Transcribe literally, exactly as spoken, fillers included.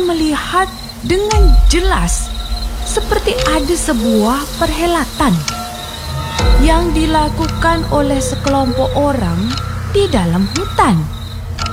melihat dengan jelas seperti ada sebuah perhelatan yang dilakukan oleh sekelompok orang di dalam hutan.